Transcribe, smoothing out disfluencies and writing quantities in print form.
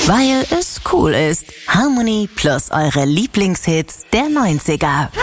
Weil es cool ist. Harmony plus eure Lieblingshits der 90er.